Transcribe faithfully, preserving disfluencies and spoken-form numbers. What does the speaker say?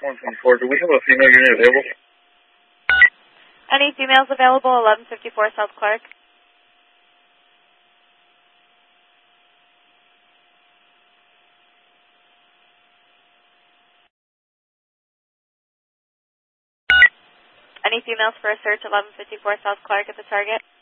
one twenty-four, do we have a female unit available? Any females available, eleven fifty-four South Clark? Any females for a search, eleven fifty-four South Clark at the target?